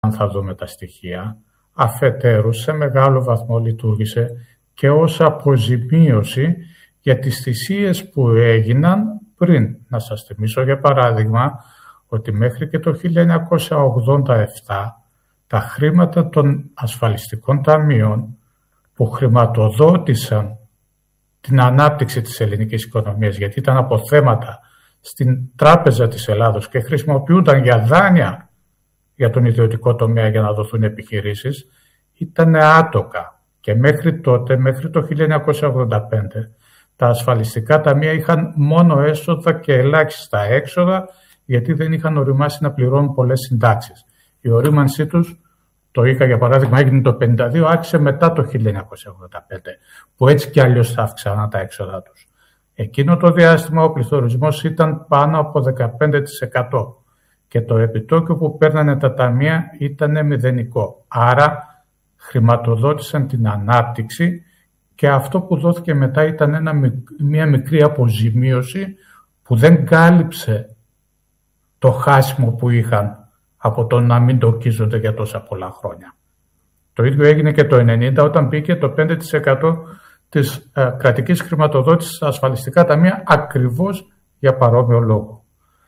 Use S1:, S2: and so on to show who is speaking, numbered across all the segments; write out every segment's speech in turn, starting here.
S1: αν θα δούμε τα στοιχεία, αφετέρου σε μεγάλο βαθμό λειτουργήσε και ως αποζημίωση για τις θυσίες που έγιναν πριν. Να σας θυμίσω για παράδειγμα ότι μέχρι και το 1987 τα χρήματα των ασφαλιστικών ταμείων που χρηματοδότησαν την ανάπτυξη της ελληνικής οικονομίας, γιατί ήταν αποθέματα στην Τράπεζα της Ελλάδος και χρησιμοποιούνταν για δάνεια για τον ιδιωτικό τομέα για να δοθούν επιχειρήσεις, ήταν άτοκα. Και μέχρι τότε, μέχρι το 1985, τα ασφαλιστικά ταμεία είχαν μόνο έσοδα και ελάχιστα έξοδα, γιατί δεν είχαν οριμάσει να πληρώνουν πολλές συντάξεις. Η ορίμανσή τους, το είχα για παράδειγμα, έγινε το 1952, άρχισε μετά το 1985, που έτσι κι αλλιώς θα αύξαναν τα έξοδα τους. Εκείνο το διάστημα ο πληθωρισμός ήταν πάνω από 15% και το επιτόκιο που παίρνανε τα ταμεία ήταν μηδενικό. Άρα χρηματοδότησαν την ανάπτυξη και αυτό που δόθηκε μετά ήταν μια μικρή αποζημίωση που δεν κάλυψε το χάσιμο που είχαν από το να μην τοκίζονται για τόσα πολλά χρόνια. Το ίδιο έγινε και το 1990 όταν μπήκε το 5% της κρατικής χρηματοδότησης στα ασφαλιστικά ταμεία ακριβώς για παρόμοιο λόγο.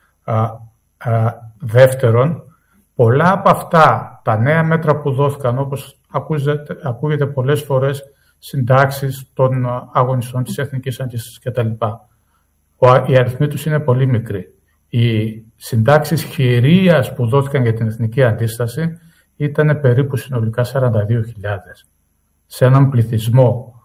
S1: Δεύτερον, πολλά από αυτά τα νέα μέτρα που δόθηκαν, όπως ακούγεται πολλές φορές, συντάξεις των αγωνιστών της Εθνικής Αντίστασης κτλ. Οι αριθμοί τους είναι πολύ μικροί. Οι συντάξεις χειρίας που δόθηκαν για την Εθνική Αντίσταση ήταν περίπου συνολικά 42.000. Σε έναν πληθυσμό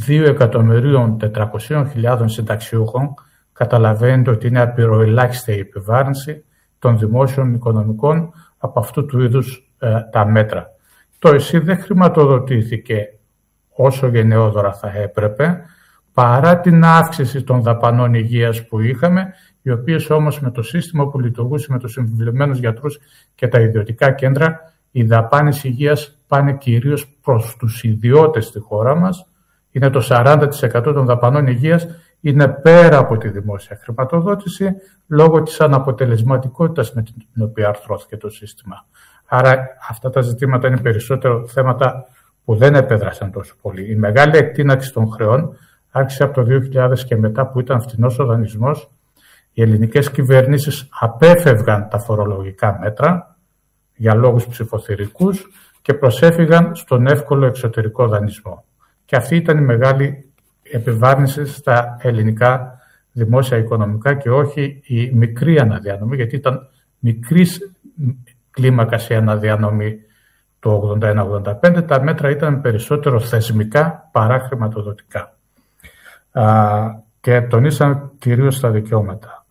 S1: 2.400.000 συνταξιούχων, καταλαβαίνετε ότι είναι απειροελάχιστη η επιβάρυνση των δημόσιων οικονομικών από αυτού του είδους τα μέτρα. Το ΕΣΥ δεν χρηματοδοτήθηκε όσο γενναιόδωρα θα έπρεπε, παρά την αύξηση των δαπανών υγείας που είχαμε, οι οποίες όμως με το σύστημα που λειτουργούσε με τους συμβουλευμένους γιατρούς και τα ιδιωτικά κέντρα, οι δαπάνες υγείας πάνε κυρίως προς τους ιδιώτες στη χώρα μας. Είναι το 40% των δαπανών υγείας, είναι πέρα από τη δημόσια χρηματοδότηση, λόγω της αναποτελεσματικότητας με την οποία αρθρώθηκε το σύστημα. Άρα αυτά τα ζητήματα είναι περισσότερο θέματα που δεν επέδρασαν τόσο πολύ. Η μεγάλη εκτείναξη των χρεών άρχισε από το 2000 και μετά, που ήταν φθηνός ο δανεισμός. Οι ελληνικές κυβερνήσεις απέφευγαν τα φορολογικά μέτρα για λόγους ψηφοθυρικούς και προσέφυγαν στον εύκολο εξωτερικό δανεισμό. Και αυτή ήταν η μεγάλη επιβάρυνση στα ελληνικά δημόσια οικονομικά και όχι η μικρή αναδιανομή, γιατί ήταν μικρής κλίμακας η αναδιανομή το 81-85, τα μέτρα ήταν περισσότερο θεσμικά παρά χρηματοδοτικά και τονίσαν κυρίως τα δικαιώματα.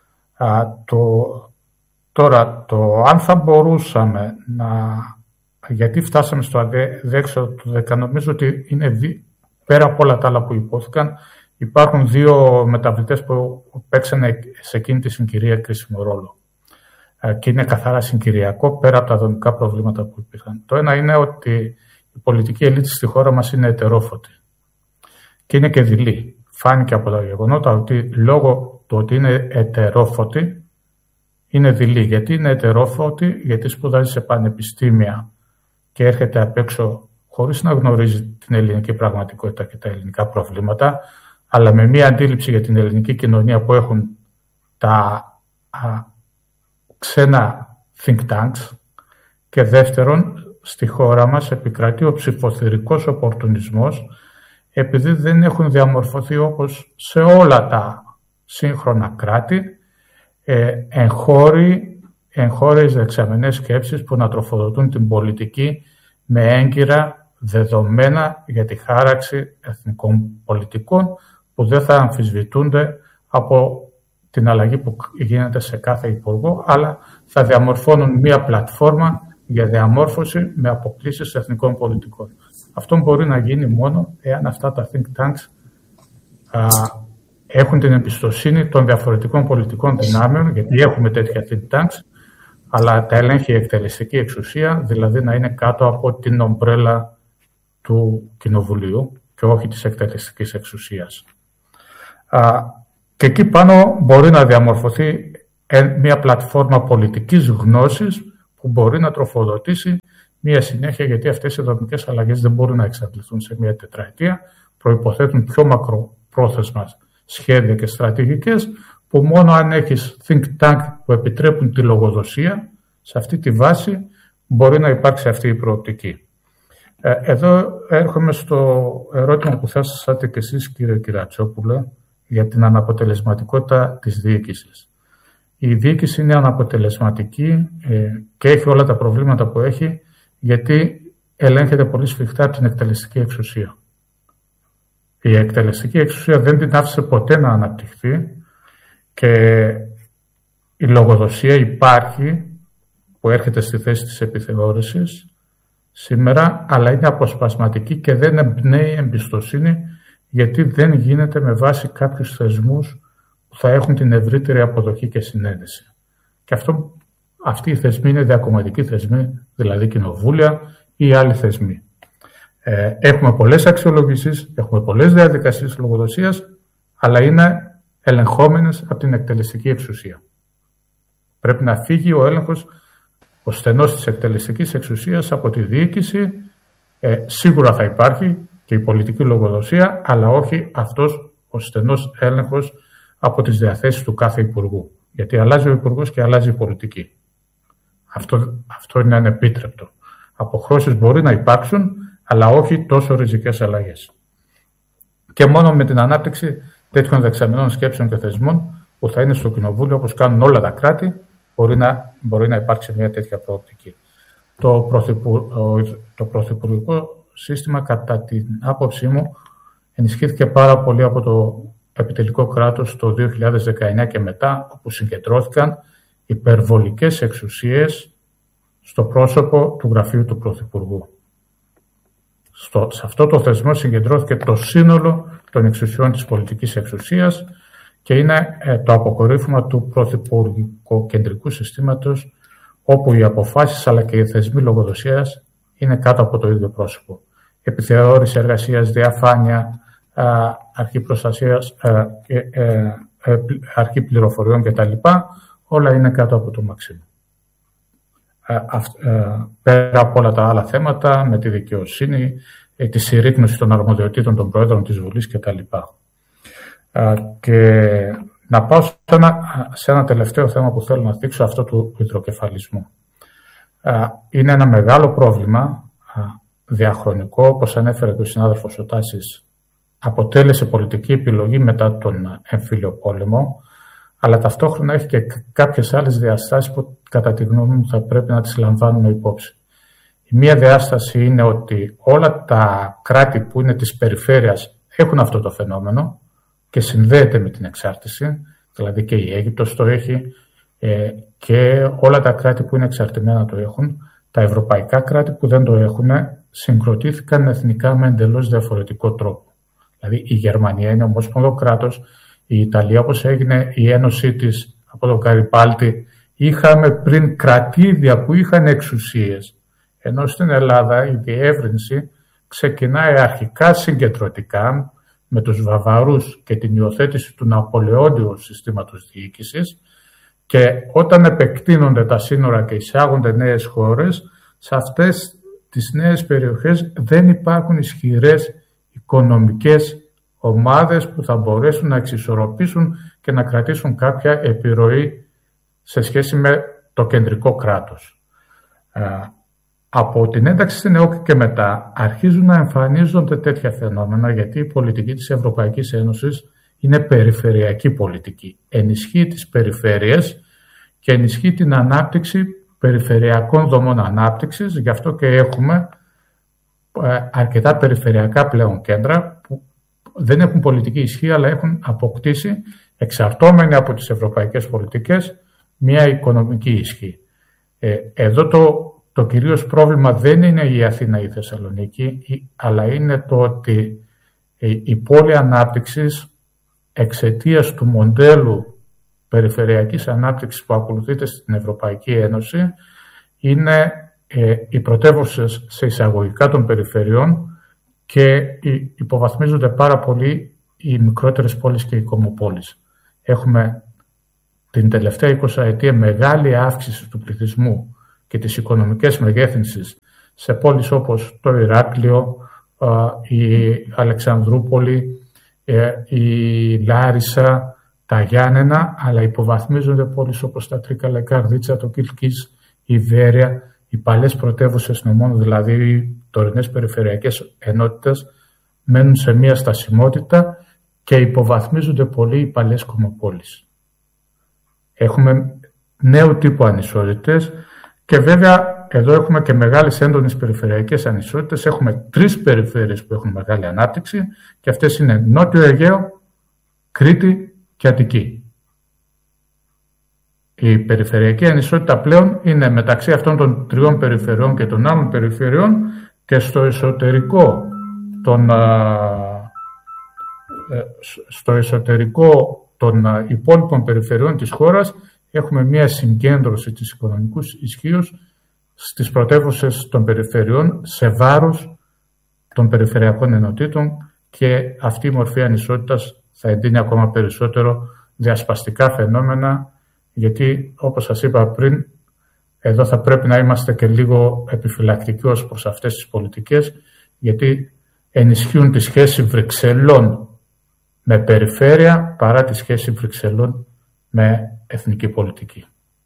S1: Τώρα, αν θα μπορούσαμε γιατί φτάσαμε στο αδέξοδο του 10, νομίζω ότι είναι πέρα από όλα τα άλλα που υπόθηκαν, υπάρχουν δύο μεταβλητές που παίξανε σε εκείνη τη συγκυρία κρίσιμο ρόλο. Και είναι καθαρά συγκυριακό, πέρα από τα δομικά προβλήματα που υπήρχαν. Το ένα είναι ότι η πολιτική ελίτ στη χώρα μας είναι ετερόφωτη και είναι και δειλή. Φάνηκε από τα γεγονότα ότι λόγω του ότι είναι ετερόφωτη, είναι δειλή. Γιατί είναι ετερόφωτη? Γιατί σπουδάζει σε πανεπιστήμια και έρχεται απ' έξω χωρίς να γνωρίζει την ελληνική πραγματικότητα και τα ελληνικά προβλήματα, αλλά με μία αντίληψη για την ελληνική κοινωνία που έχουν τα ξένα think tanks. Και δεύτερον, στη χώρα μας επικρατεί ο ψηφοθυρικός οπορτουνισμός, επειδή δεν έχουν διαμορφωθεί όπως σε όλα τα σύγχρονα κράτη εγχώριες δεξαμενές σκέψεις που να τροφοδοτούν την πολιτική με έγκυρα δεδομένα για τη χάραξη εθνικών πολιτικών που δεν θα αμφισβητούνται από την αλλαγή που γίνεται σε κάθε υπουργό, αλλά θα διαμορφώνουν μία πλατφόρμα για διαμόρφωση με αποκλήσεις εθνικών πολιτικών. Αυτό μπορεί να γίνει μόνο εάν αυτά τα think tanks έχουν την εμπιστοσύνη των διαφορετικών πολιτικών δυνάμεων, γιατί έχουμε τέτοια think tanks, αλλά τα ελέγχει η εκτελεστική εξουσία, δηλαδή να είναι κάτω από την ομπρέλα του Κοινοβουλίου και όχι της εκτελεστικής εξουσίας. Και εκεί πάνω μπορεί να διαμορφωθεί μια πλατφόρμα πολιτικής γνώσης που μπορεί να τροφοδοτήσει μία συνέχεια, γιατί αυτές οι δομικές αλλαγές δεν μπορούν να εξαντληθούν σε μία τετραετία, προϋποθέτουν πιο μακροπρόθεσμα σχέδια και στρατηγικές, που μόνο αν έχεις think tank που επιτρέπουν τη λογοδοσία, σε αυτή τη βάση μπορεί να υπάρξει αυτή η προοπτική. Εδώ έρχομαι στο ερώτημα που θέσατε και εσείς, κύριε Κυρατσόπουλε, για την αναποτελεσματικότητα της διοίκησης. Η διοίκηση είναι αναποτελεσματική και έχει όλα τα προβλήματα που έχει, γιατί ελέγχεται πολύ σφιχτά από την εκτελεστική εξουσία. Η εκτελεστική εξουσία δεν την άφησε ποτέ να αναπτυχθεί και η λογοδοσία υπάρχει, που έρχεται στη θέση της επιθεώρησης σήμερα, αλλά είναι αποσπασματική και δεν εμπνέει εμπιστοσύνη, γιατί δεν γίνεται με βάση κάποιους θεσμούς που θα έχουν την ευρύτερη αποδοχή και συνένεση. Και αυτοί οι θεσμοί είναι διακομματικοί θεσμοί, δηλαδή κοινοβούλια ή άλλοι θεσμοί. Έχουμε πολλές αξιολογήσεις, έχουμε πολλές διαδικασίες λογοδοσίας, αλλά είναι ελεγχόμενες από την εκτελεστική εξουσία. Πρέπει να φύγει ο έλεγχος, ο στενός της εκτελεστικής εξουσίας από τη διοίκηση. Σίγουρα θα υπάρχει και η πολιτική λογοδοσία, αλλά όχι αυτός ο στενός έλεγχος από τις διαθέσεις του κάθε υπουργού. Γιατί αλλάζει ο υπουργός και αλλάζει η πολιτική. Αυτό είναι ανεπίτρεπτο. Αποχρώσεις μπορεί να υπάρξουν, αλλά όχι τόσο ριζικές αλλαγές. Και μόνο με την ανάπτυξη τέτοιων δεξαμενών σκέψεων και θεσμών που θα είναι στο κοινοβούλιο, όπως κάνουν όλα τα κράτη, μπορεί να υπάρξει μια τέτοια προοπτική. Το πρωθυπουργικό σύστημα, κατά την άποψή μου, ενισχύθηκε πάρα πολύ από το επιτελικό κράτος το 2019 και μετά, όπου συγκεντρώθηκαν υπερβολικές εξουσίες στο πρόσωπο του γραφείου του Πρωθυπουργού. Σε αυτό το θεσμό συγκεντρώθηκε το σύνολο των εξουσιών της πολιτικής εξουσίας και είναι το αποκορύφωμα του πρωθυπουργικοκεντρικού συστήματος, όπου οι αποφάσεις αλλά και οι θεσμοί λογοδοσίας είναι κάτω από το ίδιο πρόσωπο. Επιθεώρηση εργασίας, διαφάνεια, αρχή προστασίας, αρχή πληροφοριών κτλ. Όλα είναι κάτω από το Μαξίμου. Πέρα από όλα τα άλλα θέματα, με τη δικαιοσύνη, τη συρρίκνωση των αρμοδιοτήτων των Προέδρων της Βουλής κτλ. Και να πάω σε ένα τελευταίο θέμα που θέλω να δείξω, αυτό του υδροκεφαλισμού. Είναι ένα μεγάλο πρόβλημα, διαχρονικό, όπως ανέφερε και ο συνάδελφος ο Τάσης, αποτέλεσε πολιτική επιλογή μετά τον εμφύλιο πόλεμο, αλλά ταυτόχρονα έχει και κάποιες άλλες διαστάσεις που κατά τη γνώμη μου θα πρέπει να τις λαμβάνουμε υπόψη. Η μία διάσταση είναι ότι όλα τα κράτη που είναι της περιφέρειας έχουν αυτό το φαινόμενο και συνδέεται με την εξάρτηση, δηλαδή και η Αίγυπτος το έχει και όλα τα κράτη που είναι εξαρτημένα το έχουν. Τα ευρωπαϊκά κράτη που δεν το έχουν συγκροτήθηκαν εθνικά με εντελώς διαφορετικό τρόπο. Δηλαδή η Γερμανία είναι ομόσπονδο κράτος, η Ιταλία, όπως έγινε η ένωσή της από τον Καριπάλτη, είχαμε πριν κρατήδια που είχαν εξουσίες. Ενώ στην Ελλάδα η διεύρυνση ξεκινάει αρχικά συγκεντρωτικά με τους Βαβαρούς και την υιοθέτηση του Ναπολεόντιου συστήματος διοίκησης, και όταν επεκτείνονται τα σύνορα και εισάγονται νέες χώρες, σε αυτές τις νέες περιοχές δεν υπάρχουν ισχυρές οικονομικές ομάδες που θα μπορέσουν να εξισορροπήσουν και να κρατήσουν κάποια επιρροή σε σχέση με το κεντρικό κράτος. Από την ένταξη στην ΕΟΚ και μετά αρχίζουν να εμφανίζονται τέτοια φαινόμενα, γιατί η πολιτική της Ευρωπαϊκής Ένωσης είναι περιφερειακή πολιτική. Ενισχύει τις περιφέρειες και ενισχύει την ανάπτυξη περιφερειακών δομών ανάπτυξης. Γι' αυτό και έχουμε αρκετά περιφερειακά πλέον κέντρα που δεν έχουν πολιτική ισχύ, αλλά έχουν αποκτήσει, εξαρτώμενοι από τις ευρωπαϊκές πολιτικές, μια οικονομική ισχύ. Εδώ το κυρίως πρόβλημα δεν είναι η Αθήνα ή η Θεσσαλονίκη, αλλά είναι το ότι η πόλη ανάπτυξης, εξαιτίας του μοντέλου περιφερειακής ανάπτυξης που ακολουθείται στην Ευρωπαϊκή Ένωση, είναι οι πρωτεύουσες σε εισαγωγικά των περιφερειών και υποβαθμίζονται πάρα πολύ οι μικρότερες πόλεις και οι κομμοπόλεις. Έχουμε την τελευταία 20 ετία μεγάλη αύξηση του πληθυσμού και της οικονομικής μεγέθυνσης σε πόλεις όπως το Ηράκλειο, η Αλεξανδρούπολη, η Λάρισα, τα Γιάννενα, αλλά υποβαθμίζονται πόλεις όπως τα Τρίκαλα, η Καρδίτσα, το Κιλκής, η Βέρεια, οι παλιές πρωτεύουσες νομών, δηλαδή οι τωρινές περιφερειακές ενότητες, μένουν σε μία στασιμότητα και υποβαθμίζονται πολύ οι παλιές κομμοπόλεις. Έχουμε νέου τύπου ανισότητες και βέβαια εδώ έχουμε και μεγάλες έντονες περιφερειακές ανισότητες. Έχουμε 3 περιφέρειες που έχουν μεγάλη ανάπτυξη και αυτές είναι Νότιο Αιγαίο, Κρήτη και Αττική. Η περιφερειακή ανισότητα πλέον είναι μεταξύ αυτών των 3 περιφερειών και των άλλων περιφερειών και στο εσωτερικό των υπόλοιπων περιφερειών της χώρας έχουμε μια συγκέντρωση της οικονομικού ισχύους στις πρωτεύουσες των περιφερειών σε βάρος των περιφερειακών ενωτήτων και αυτή η μορφή ανισότητας θα εντείνει ακόμα περισσότερο διασπαστικά φαινόμενα, γιατί όπως σας είπα πριν, εδώ θα πρέπει να είμαστε και λίγο επιφυλακτικοί ως προς αυτές τις πολιτικές, γιατί ενισχύουν τη σχέση Βρυξελών με περιφέρεια παρά τη σχέση Βρυξελών με εθνική πολιτική.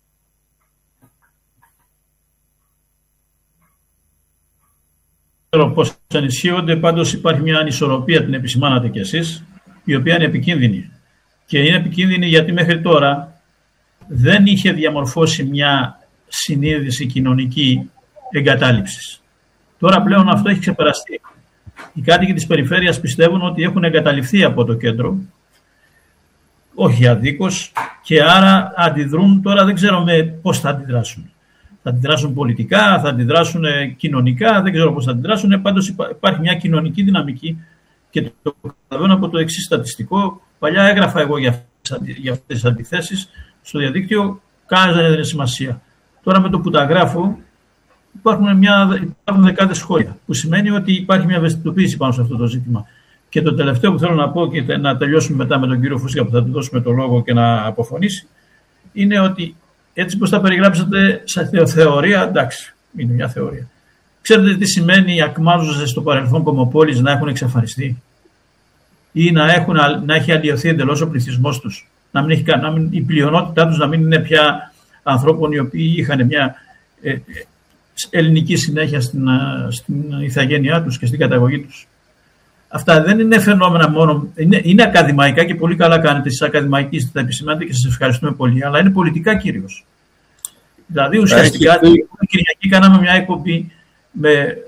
S2: Πώς ενισχύονται, πάντως υπάρχει μια ανισορροπία, την επισημάνατε κι εσείς, η οποία είναι επικίνδυνη. Και είναι επικίνδυνη γιατί μέχρι τώρα δεν είχε διαμορφώσει μια συνείδηση κοινωνική εγκατάλειψης. Τώρα πλέον αυτό έχει ξεπεραστεί. Οι κάτοικοι της περιφέρειας πιστεύουν ότι έχουν εγκαταλειφθεί από το κέντρο, όχι αδίκως, και άρα αντιδρούν. Τώρα δεν ξέρουμε πώς θα αντιδράσουν. Θα αντιδράσουν πολιτικά, θα αντιδράσουν κοινωνικά, δεν ξέρω πώς θα αντιδράσουν. Πάντως υπάρχει μια κοινωνική δυναμική και το καταλαβαίνω από το εξής στατιστικό. Παλιά έγραφα εγώ για αυτές τις αντιθέσεις στο διαδίκτυο, κανένας δεν έδινε σημασία. Τώρα με το που τα γράφω υπάρχουν δεκάδες σχόλια, που σημαίνει ότι υπάρχει μια ευαισθητοποίηση πάνω σε αυτό το ζήτημα. Και το τελευταίο που θέλω να πω και να τελειώσουμε μετά με τον κύριο Φούσκα που θα του δώσουμε το λόγο και να αποφωνήσει, είναι ότι έτσι πως τα περιγράψατε σε θεωρία, εντάξει, είναι μια θεωρία. Ξέρετε τι σημαίνει οι ακμάζουσες στο παρελθόν κομμοπόλεις να έχουν εξαφανιστεί ή να έχει αλλοιωθεί εντελώς ο πληθυσμός τους, η πλειονότητά τους να μην είναι πια ανθρώπων οι οποίοι είχαν μια ελληνική συνέχεια στην ηθαγένειά τους και στην καταγωγή τους. Αυτά δεν είναι φαινόμενα μόνο, είναι ακαδημαϊκά και πολύ καλά κάνετε εσείς ακαδημαϊκοί, τα επισημάνετε και σας ευχαριστούμε πολύ, αλλά είναι πολιτικά κυρίως. Δηλαδή ουσιαστικά την Κυριακή κάναμε μια εκπομπή με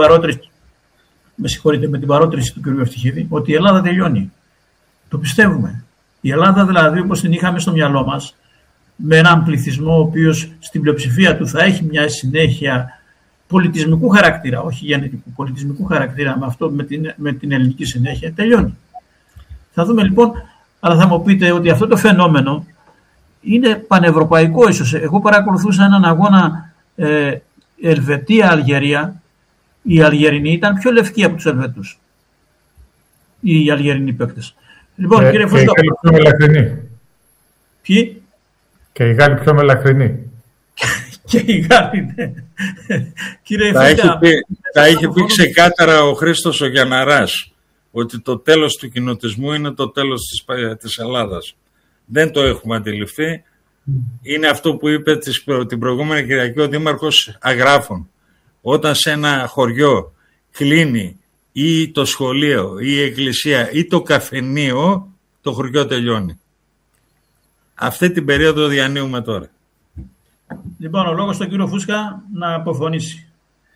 S2: την παρότριση του κ. Ευτυχίδη ότι η Ελλάδα τελειώνει. Το πιστεύουμε. Η Ελλάδα δηλαδή όπως την είχαμε στο μυαλό μας, με έναν πληθυσμό ο οποίος στην πλειοψηφία του θα έχει μια συνέχεια πολιτισμικού χαρακτήρα, όχι γενετικού, πολιτισμικού χαρακτήρα με την ελληνική συνέχεια, τελειώνει. Θα δούμε λοιπόν, αλλά θα μου πείτε ότι αυτό το φαινόμενο είναι πανευρωπαϊκό ίσως. Εγώ παρακολουθούσα έναν αγώνα Ελβετία-Αλγερία. Οι Αλγερινοί ήταν πιο λευκοί από τους Ελβετούς. Οι Αλγερινοί παίκτες. Λοιπόν, κύριε Φούσκα.
S1: Και οι Γάλλοι πιο μελαχρινοί.
S2: Ποιοι?
S1: Και οι Γάλλοι πιο μελαχρινοί.
S2: Και οι Γάλλοι, ναι. Κύριε
S3: Φούσκα. Τα είχε πει ξεκάθαρα ο Χρήστος ο Γιανναράς, ότι το τέλος του κοινοτισμού είναι το τέλος της Ελλάδας. Δεν το έχουμε αντιληφθεί. Είναι αυτό που είπε την προηγούμενη Κυριακή ο Δήμαρχος Αγράφων. Όταν σε ένα χωριό κλείνει ή το σχολείο ή η εκκλησία ή το καφενείο, το χωριό τελειώνει. Αυτή την περίοδο διανύουμε τώρα.
S2: Λοιπόν, ο λόγος στον κύριο Φούσκα να αποφωνήσει.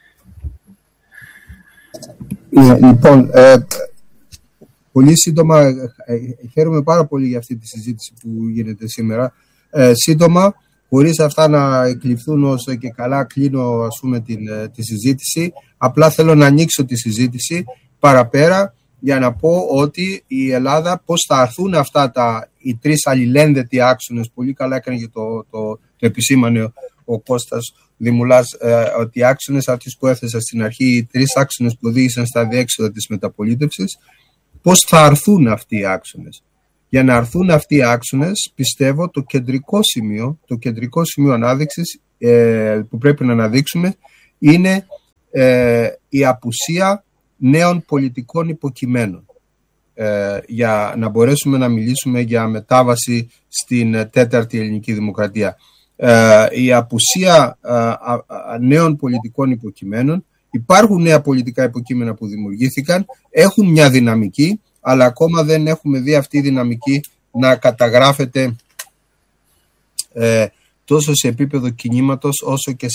S4: Λοιπόν, πολύ σύντομα, χαίρομαι πάρα πολύ για αυτή τη συζήτηση που γίνεται σήμερα. Σύντομα, χωρίς αυτά να εκλειφθούν όσο και καλά, κλείνω τη συζήτηση. Απλά θέλω να ανοίξω τη συζήτηση παραπέρα για να πω ότι η Ελλάδα, πώς θα έρθουν αυτά οι 3 αλληλένδετοι άξονες, πολύ καλά έκανε και το επισήμανε ο Κώστας Δημουλάς, ότι οι άξονες αυτοί που έθεσα στην αρχή, οι 3 άξονες που οδήγησαν στα διέξοδα της μεταπολίτευσης, πώς θα έρθουν αυτοί οι άξονες. Για να έρθουν αυτοί οι άξονες, πιστεύω το κεντρικό σημείο ανάδειξης που πρέπει να αναδείξουμε είναι η απουσία νέων πολιτικών υποκειμένων για να μπορέσουμε να μιλήσουμε για μετάβαση στην τέταρτη ελληνική δημοκρατία. Η απουσία νέων πολιτικών υποκειμένων. Υπάρχουν νέα πολιτικά υποκείμενα που δημιουργήθηκαν, έχουν μια δυναμική, αλλά ακόμα δεν έχουμε δει αυτή η δυναμική να καταγράφεται τόσο σε επίπεδο κινήματος όσο και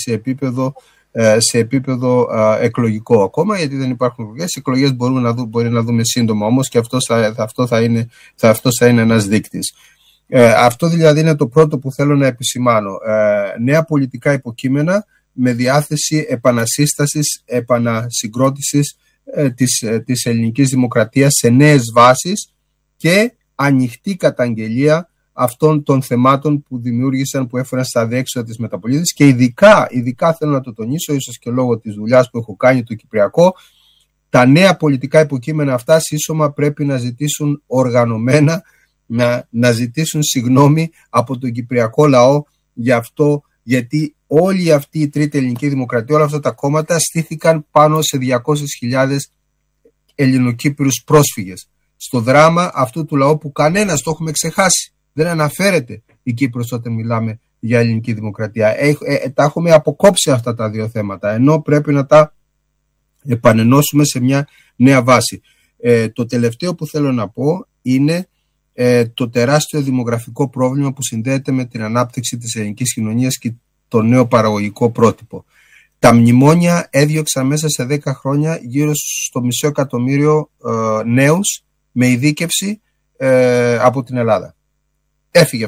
S4: σε επίπεδο εκλογικό ακόμα, γιατί δεν υπάρχουν εκλογές. Οι εκλογές μπορεί να δούμε σύντομα όμως, και αυτό θα είναι ένας δείκτης. Αυτό δηλαδή είναι το πρώτο που θέλω να επισημάνω. Νέα πολιτικά υποκείμενα με διάθεση επανασύστασης, επανασυγκρότησης της ελληνικής δημοκρατίας σε νέες βάσεις και ανοιχτή καταγγελία αυτών των θεμάτων που δημιούργησαν, που έφεραν στα διέξοδα της μεταπολίτευσης, και ειδικά θέλω να το τονίσω, ίσως και λόγω της δουλειάς που έχω κάνει το Κυπριακό, τα νέα πολιτικά υποκείμενα αυτά σύσσωμα πρέπει να ζητήσουν οργανωμένα, να ζητήσουν συγγνώμη από τον Κυπριακό λαό για αυτό, γιατί όλη αυτή η τρίτη ελληνική δημοκρατία, όλα αυτά τα κόμματα στήθηκαν πάνω σε 200.000 Ελληνοκύπριους πρόσφυγες. Στο δράμα αυτού του λαού που κανένας, το έχουμε ξεχάσει, δεν αναφέρεται η Κύπρος όταν μιλάμε για ελληνική δημοκρατία. Τα έχουμε αποκόψει αυτά τα δύο θέματα, ενώ πρέπει να τα επανενώσουμε σε μια νέα βάση. Το τελευταίο που θέλω να πω είναι το τεράστιο δημογραφικό πρόβλημα που συνδέεται με την ανάπτυξη της ελληνικής κοινωνίας και το νέο παραγωγικό πρότυπο. Τα μνημόνια έδιωξαν μέσα σε 10 χρόνια γύρω στο 500.000 νέους με ειδίκευση από την Ελλάδα. Έφυγε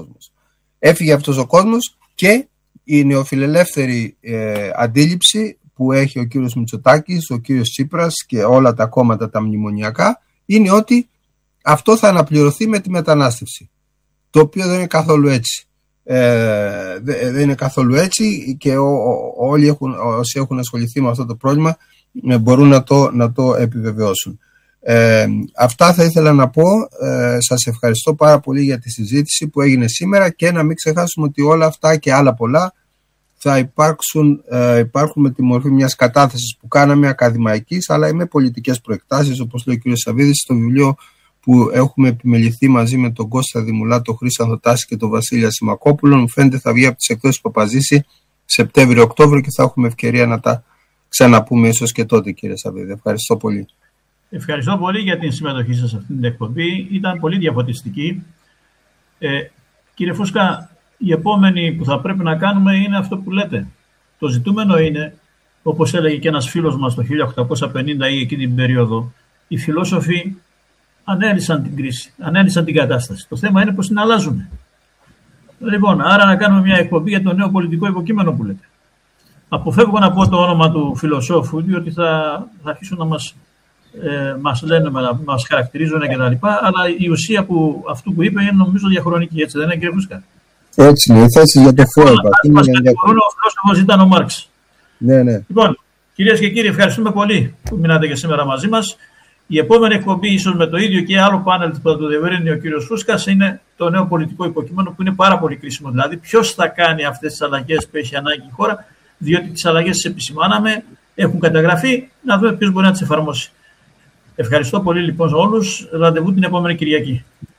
S4: αυτός ο κόσμος. Και η νεοφιλελεύθερη αντίληψη που έχει ο κύριος Μητσοτάκης, ο κύριος Τσίπρας και όλα τα κόμματα τα μνημονιακά είναι ότι αυτό θα αναπληρωθεί με τη μετανάστευση, το οποίο δεν είναι καθόλου έτσι. Δεν είναι καθόλου έτσι, και όλοι όσοι έχουν ασχοληθεί με αυτό το πρόβλημα μπορούν να το επιβεβαιώσουν. Αυτά θα ήθελα να πω. Σας ευχαριστώ πάρα πολύ για τη συζήτηση που έγινε σήμερα, και να μην ξεχάσουμε ότι όλα αυτά και άλλα πολλά θα υπάρχουν με τη μορφή μιας κατάθεσης που κάναμε ακαδημαϊκής, αλλά με πολιτικές προεκτάσεις, όπως λέει ο κ. Σαββίδης, στο βιβλίο που έχουμε επιμεληθεί μαζί με τον Κώστα Δημουλά, τον Χρήστο Τάση και τον Βασίλεια Σιμακόπουλο. Μου φαίνεται θα βγει από τις εκδόσεις Παπαζήση Σεπτέμβριο-Οκτώβριο, και θα έχουμε ευκαιρία να τα ξαναπούμε ίσως και τότε, κύριε Σαββίδη. Ευχαριστώ πολύ.
S2: Ευχαριστώ πολύ για την συμμετοχή σας σε αυτή την εκπομπή. Ήταν πολύ διαφωτιστική. Κύριε Φούσκα, η επόμενη που θα πρέπει να κάνουμε είναι αυτό που λέτε. Το ζητούμενο είναι, όπως έλεγε και ένας φίλος μας το 1850 ή εκείνη την περίοδο, οι φιλόσοφοι ανέλυσαν την κρίση, ανέλυσαν την κατάσταση. Το θέμα είναι πώς την αλλάζουμε. Λοιπόν, άρα να κάνουμε μια εκπομπή για το νέο πολιτικό υποκείμενο που λέτε. Αποφεύγω να πω το όνομα του φιλοσόφου, διότι θα αρχίσουν να μας λένε, μας χαρακτηρίζουν κτλ. Αλλά η ουσία αυτού που είπε είναι νομίζω διαχρονική, έτσι δεν είναι, κύριε Φούσκα?
S4: Έτσι είναι, η θέση για το φόρμα.
S2: Ο φιλόσοφος ήταν ο Μάρξ.
S4: Ναι.
S2: Λοιπόν, κυρίες και κύριοι, ευχαριστούμε πολύ που μείνατε και σήμερα μαζί μας. Η επόμενη εκπομπή, ίσως με το ίδιο και άλλο πάνελ που θα το διευρύνει ο κύριος Φούσκας, είναι το νέο πολιτικό υποκείμενο, που είναι πάρα πολύ κρίσιμο. Δηλαδή, ποιος θα κάνει αυτές τις αλλαγές που έχει ανάγκη η χώρα, διότι τις αλλαγές τις επισημάναμε, έχουν καταγραφεί, να δούμε ποιος μπορεί να τις εφαρμόσει. Ευχαριστώ πολύ λοιπόν όλους. Ραντεβού την επόμενη Κυριακή.